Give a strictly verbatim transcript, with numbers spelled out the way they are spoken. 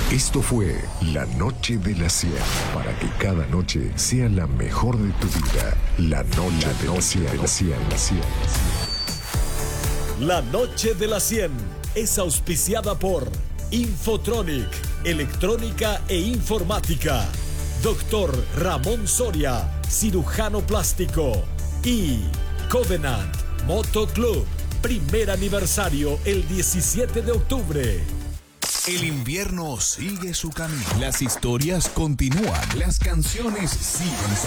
Esto fue La Noche de la cien, para que cada noche sea la mejor de tu vida. La Noche de la cien, la cien, la cien. La Noche de la cien es auspiciada por Infotronic, electrónica e informática. Doctor Ramón Soria, cirujano plástico. Y Covenant Moto Club, primer aniversario el diecisiete de octubre. El invierno sigue su camino. Las historias continúan. Las canciones siguen sonando.